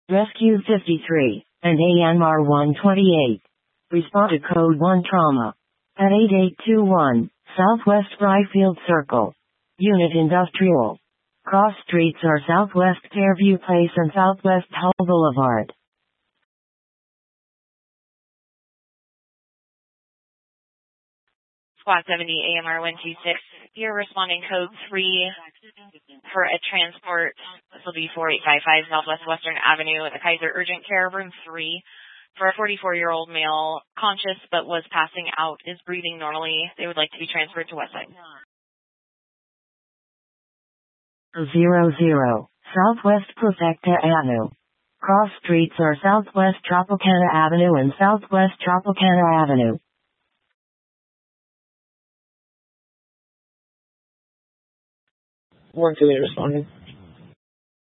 Rescue 53, and AMR 128. Respond to Code 1 Trauma. At 8821, Southwest Ryfield Circle. Unit Industrial. Cross streets are Southwest Fairview Place and Southwest Hull Boulevard. Squad 70 AMR 126. You're responding code 3 for a transport. This will be 4855 Southwest Western Avenue at the Kaiser Urgent Care, room 3. For a 44-year-old male, conscious but was passing out, is breathing normally. They would like to be transferred to Westside. 00, Southwest Perfecta Avenue. Cross streets are Southwest Tropicana Avenue and Southwest Tropicana Avenue. 128 responding.